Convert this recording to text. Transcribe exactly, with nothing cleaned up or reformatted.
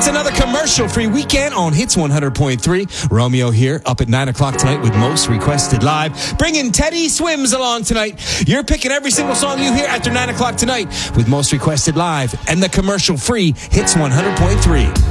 It's another commercial-free weekend on Hits one hundred point three. Romeo here, up at nine o'clock tonight with Most Requested Live. Bringing Teddy Swims along tonight. You're picking every single song you hear after nine o'clock tonight with Most Requested Live and the commercial-free Hits one hundred point three.